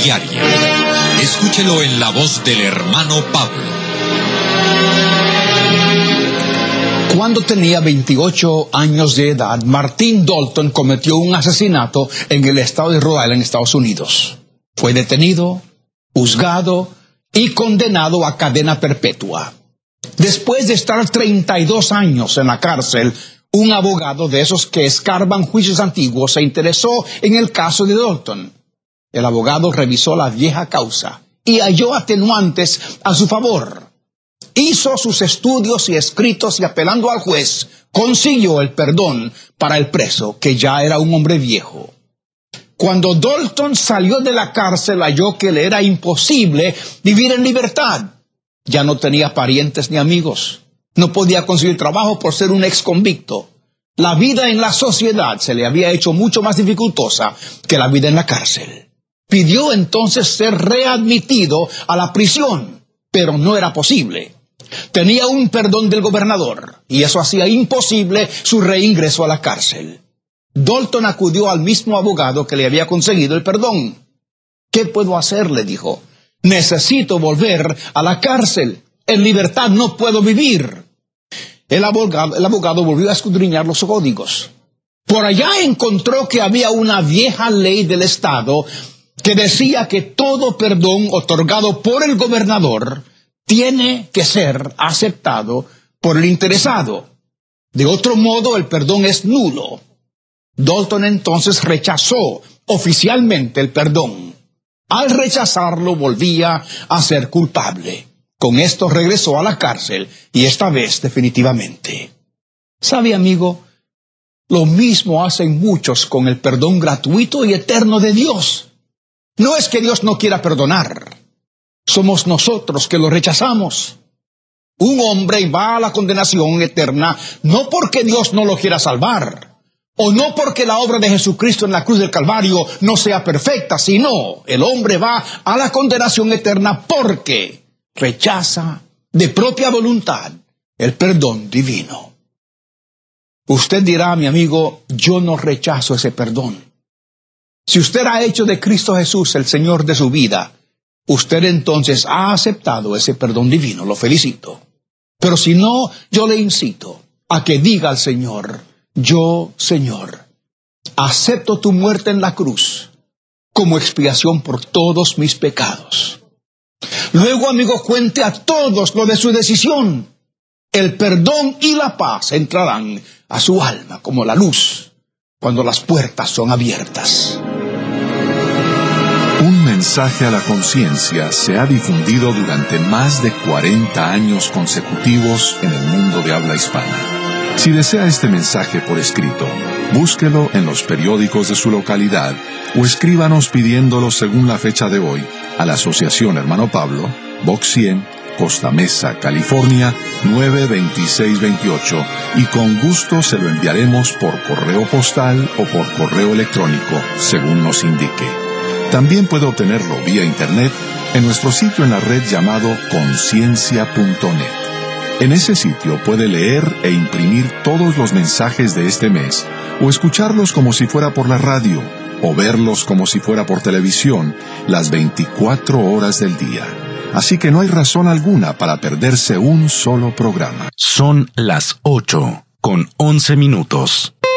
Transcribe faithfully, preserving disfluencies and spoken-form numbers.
diaria. Escúchelo en la voz del hermano Pablo. Cuando tenía veintiocho años de edad, Martin Dalton cometió un asesinato en el estado de Rhode Island, Estados Unidos. Fue detenido, juzgado y condenado a cadena perpetua. Después de estar treinta y dos años en la cárcel, un abogado de esos que escarban juicios antiguos se interesó en el caso de Dalton. El abogado revisó la vieja causa y halló atenuantes a su favor. Hizo sus estudios y escritos y, apelando al juez, consiguió el perdón para el preso, que ya era un hombre viejo. Cuando Dalton salió de la cárcel, halló que le era imposible vivir en libertad. Ya no tenía parientes ni amigos. No podía conseguir trabajo por ser un exconvicto. La vida en la sociedad se le había hecho mucho más dificultosa que la vida en la cárcel. Pidió entonces ser readmitido a la prisión, pero no era posible. Tenía un perdón del gobernador, y eso hacía imposible su reingreso a la cárcel. Dalton acudió al mismo abogado que le había conseguido el perdón. ¿Qué puedo hacer?, le dijo. Necesito volver a la cárcel. En libertad no puedo vivir. El abogado, el abogado volvió a escudriñar los códigos. Por allá encontró que había una vieja ley del estado que decía que todo perdón otorgado por el gobernador tiene que ser aceptado por el interesado. De otro modo, el perdón es nulo. Dalton entonces rechazó oficialmente el perdón. Al rechazarlo, volvía a ser culpable. Con esto regresó a la cárcel, y esta vez definitivamente. ¿Sabe, amigo? Lo mismo hacen muchos con el perdón gratuito y eterno de Dios. No es que Dios no quiera perdonar. Somos nosotros que lo rechazamos. Un hombre va a la condenación eterna no porque Dios no lo quiera salvar, o no porque la obra de Jesucristo en la cruz del Calvario no sea perfecta, sino el hombre va a la condenación eterna porque rechaza de propia voluntad el perdón divino. Usted dirá, mi amigo, yo no rechazo ese perdón. Si usted ha hecho de Cristo Jesús el Señor de su vida, usted entonces ha aceptado ese perdón divino, lo felicito. Pero si no, yo le incito a que diga al Señor, yo, Señor, acepto tu muerte en la cruz como expiación por todos mis pecados. Luego, amigo, cuente a todos lo de su decisión. El perdón y la paz entrarán a su alma como la luz cuando las puertas son abiertas. Un mensaje a la conciencia se ha difundido durante más de cuarenta años consecutivos en el mundo de habla hispana. Si desea este mensaje por escrito, búsquelo en los periódicos de su localidad o escríbanos pidiéndolo según la fecha de hoy a la Asociación Hermano Pablo, Box cien, Costa Mesa, California, nueve dos seis dos ocho, y con gusto se lo enviaremos por correo postal o por correo electrónico, según nos indique. También puede obtenerlo vía internet en nuestro sitio en la red llamado conciencia punto net. En ese sitio puede leer e imprimir todos los mensajes de este mes, o escucharlos como si fuera por la radio, o verlos como si fuera por televisión, las veinticuatro horas del día. Así que no hay razón alguna para perderse un solo programa. Son las ocho con once minutos.